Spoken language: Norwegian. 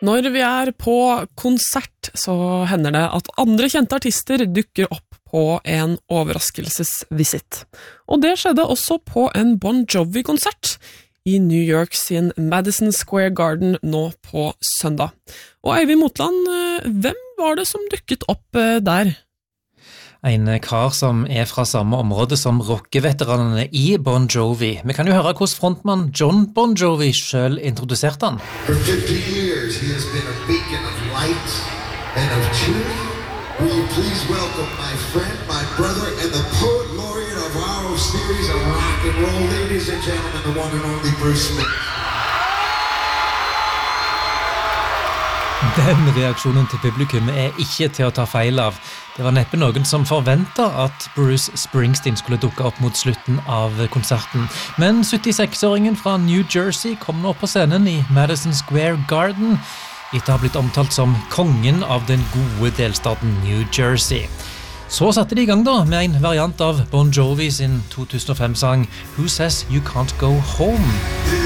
Når vi på konsert, så hender det at andre kjente artister dukker opp på en overraskelsesvisit. Og det skjedde også på en Bon Jovi-konsert i New York sin Madison Square Garden nå på søndag. Og Eivind Motland, hvem var det som dukket opp der? En kar som fra samme område som rockeveteranene i Bon Jovi. Vi kan jo høre hvordan frontmann John Bon Jovi selv introduserte han. For 50 years he has been a beacon of light and of truth. Will you please welcome my friend, my brother, and the poet laureate of our series of rock and roll, ladies and gentlemen, the one and only Bruce Smith. Den reaksjonen til publikum ikke til å ta feil av. Det var neppe noen som forventet at Bruce Springsteen skulle dukke opp mot slutten av konserten. Men 76-åringen fra New Jersey kom nå på scenen i Madison Square Garden etter å ha blitt omtalt som kongen av den gode delstaten New Jersey. Så satte de i gang da med en variant av Bon Jovi sin 2005-sang Who Says You Can't Go Home?